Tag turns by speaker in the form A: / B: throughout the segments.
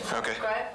A: Okay.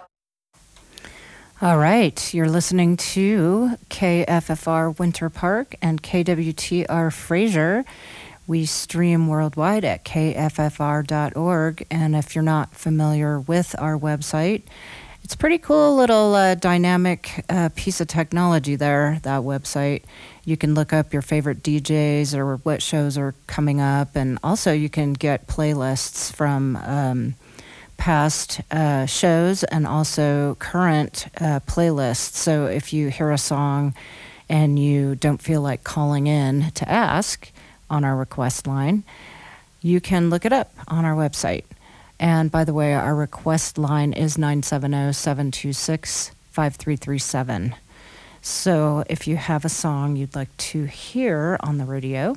B: All right, you're listening to KFFR Winter Park and KWTR Fraser. We stream worldwide at kffr.org, and if you're not familiar with our website, it's a pretty cool little dynamic piece of technology there, that website. You can look up your favorite DJs or what shows are coming up, and also you can get playlists from past shows and also current playlists. So if you hear a song and you don't feel like calling in to ask on our request line, you can look it up on our website. And by the way, our request line is 970-726-5337. So if you have a song you'd like to hear on the radio,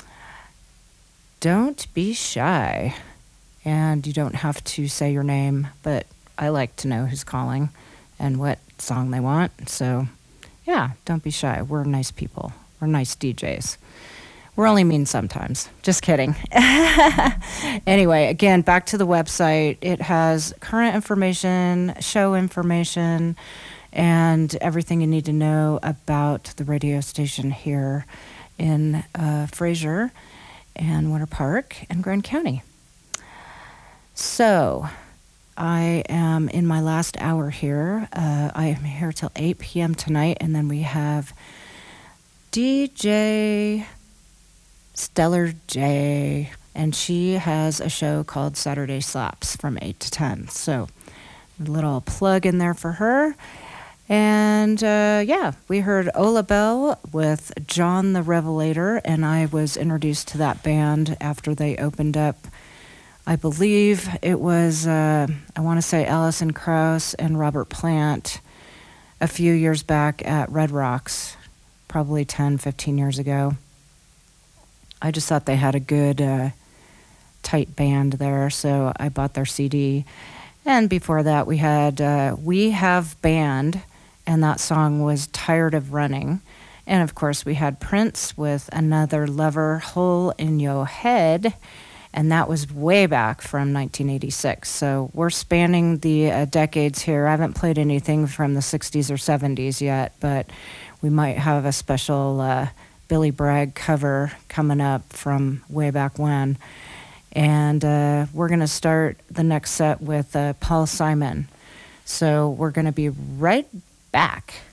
B: don't be shy. And you don't have to say your name, but I like to know who's calling and what song they want. So, yeah, don't be shy. We're nice people. We're nice DJs. We're only mean sometimes. Just kidding. Anyway, again, back to the website. It has current information, show information, and everything you need to know about the radio station here in Fraser and Winter Park and Grand County. So, I am in my last hour here. I am here till 8 p.m. tonight, and then we have DJ Stellar J, and she has a show called Saturday Slaps from 8 to 10. So, a little plug in there for her. And yeah, we heard Ola Bell with John the Revelator, and I was introduced to that band after they opened up. I believe it was, I want to say Alison Krauss and Robert Plant a few years back at Red Rocks, probably 10, 15 years ago. I just thought they had a good, tight band there, so I bought their CD. And before that, we had We Have Band, and that song was Tired of Running. And of course, we had Prince with Another Lover Hole in Your Head. And that was way back from 1986. So we're spanning the decades here. I haven't played anything from the 60s or 70s yet, but we might have a special Billy Bragg cover coming up from way back when. And we're going to start the next set with Paul Simon. So we're going to be right back.